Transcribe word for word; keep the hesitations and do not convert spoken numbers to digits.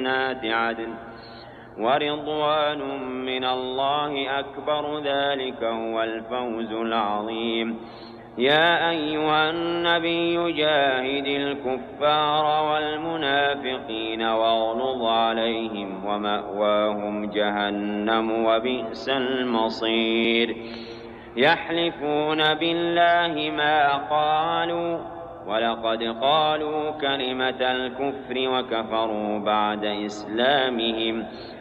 جنات عدن ورضوان من الله أكبر، ذلك هو الفوز العظيم. يا أيها النبي جاهد الكفار والمنافقين واغلظ عليهم ومأواهم جهنم وبئس المصير. يحلفون بالله ما قالوا ولقد قالوا كلمة الكفر وكفروا بعد إسلامهم